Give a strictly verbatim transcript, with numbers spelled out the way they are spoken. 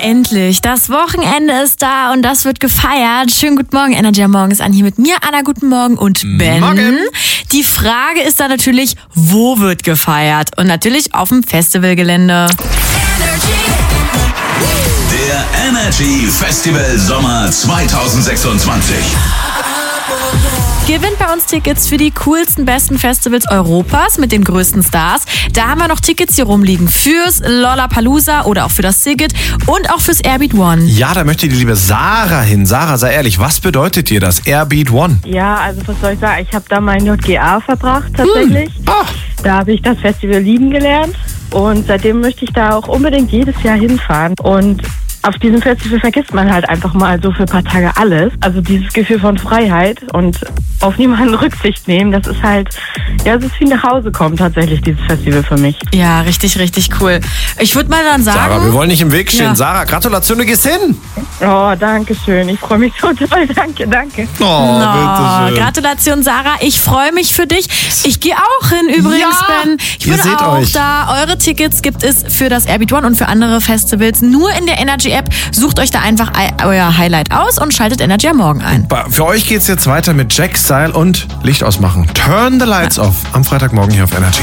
endlich. Das Wochenende ist da und das wird gefeiert. Schönen guten Morgen, Energy am Morgen ist an. Hier mit mir, Anna, guten Morgen und Ben. Morgen. Die Frage ist dann natürlich, wo wird gefeiert? Und natürlich auf dem Festivalgelände. Der Energy Festival Sommer zwanzig sechsundzwanzig. Gewinnt bei uns Tickets für die coolsten, besten Festivals Europas mit den größten Stars. Da haben wir noch Tickets hier rumliegen fürs Lollapalooza oder auch für das Sigget und auch fürs Airbeat One. Ja, da möchte die liebe Sarah hin. Sarah, sei ehrlich, was bedeutet dir das Airbeat One? Ja, also was soll ich sagen? Ich habe da mein J G A verbracht tatsächlich. Hm. Ach. Da habe ich das Festival lieben gelernt und seitdem möchte ich da auch unbedingt jedes Jahr hinfahren. Und auf diesem Festival vergisst man halt einfach mal so für ein paar Tage alles. Also dieses Gefühl von Freiheit und auf niemanden Rücksicht nehmen, das ist halt, ja, es ist wie nach Hause kommen tatsächlich, dieses Festival für mich. Ja, richtig, richtig cool. Ich würde mal dann sagen... Sarah, wir wollen nicht im Weg stehen. Ja. Sarah, Gratulation, du gehst hin. Oh, danke schön. Ich freue mich so toll. Danke, danke. Oh, Oh, bitteschön. Gratulation, Sarah. Ich freue mich für dich. Ich gehe auch hin übrigens, Ja, Ben. Ich ihr bin seht auch euch. da. Eure Tickets gibt es für das Airbeat One und für andere Festivals nur in der Energy-App. Sucht euch da einfach euer Highlight aus und schaltet Energy am Morgen ein. Für euch geht's jetzt weiter mit Jack Style und Licht ausmachen. Turn the lights off am Freitagmorgen hier auf Energy.